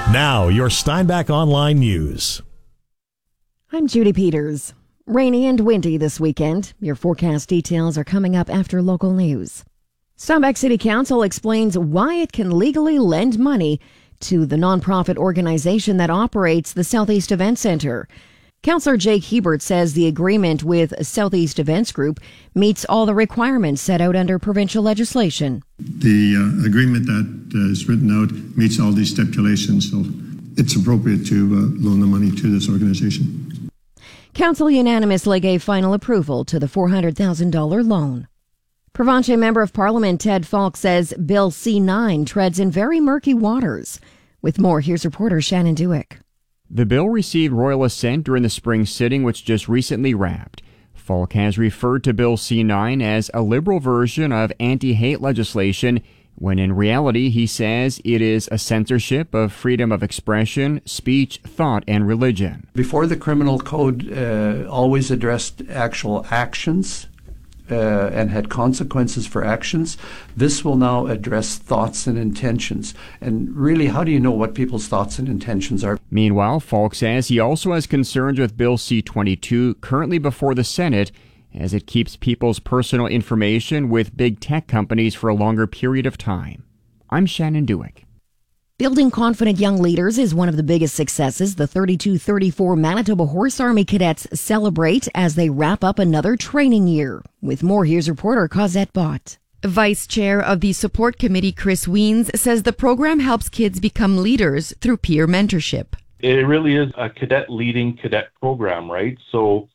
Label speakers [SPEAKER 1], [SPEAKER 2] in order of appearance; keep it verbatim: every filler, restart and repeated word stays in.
[SPEAKER 1] Now, your Steinbach Online News.
[SPEAKER 2] I'm Judy Peters. Rainy and windy this weekend. Your forecast details are coming up after local news. Steinbach City Council explains why it can legally lend money to the nonprofit organization that operates the Southeast Event Center. Councillor Jake Hebert says the agreement with Southeast Events Group meets all the requirements set out under provincial legislation.
[SPEAKER 3] The uh, agreement that uh, is written out meets all these stipulations, so it's appropriate to uh, loan the money to this organization.
[SPEAKER 2] Council unanimously gave final approval to the four hundred thousand dollars loan. Provencher Member of Parliament Ted Falk says Bill C nine treads in very murky waters. With more, here's reporter Shannon Dewick.
[SPEAKER 4] The bill received royal assent during the spring sitting, which just recently wrapped. Falk has referred to Bill C nine as a liberal version of anti-hate legislation, when in reality he says it is a censorship of freedom of expression, speech, thought, and religion.
[SPEAKER 5] Before, the criminal code uh, always addressed actual actions uh, and had consequences for actions. This will now address thoughts and intentions. And really, how do you know what people's thoughts and intentions are?
[SPEAKER 4] Meanwhile, Falk says he also has concerns with Bill C twenty-two, currently before the Senate, as it keeps people's personal information with big tech companies for a longer period of time. I'm Shannon Dewick.
[SPEAKER 2] Building confident young leaders is one of the biggest successes the thirty-two thirty-four Manitoba Horse Army cadets celebrate as they wrap up another training year. With more, here's reporter Cosette Bott.
[SPEAKER 6] Vice Chair of the Support Committee, Chris Weens, says the program helps kids become leaders through peer mentorship.
[SPEAKER 7] It really is a cadet leading cadet program, right? So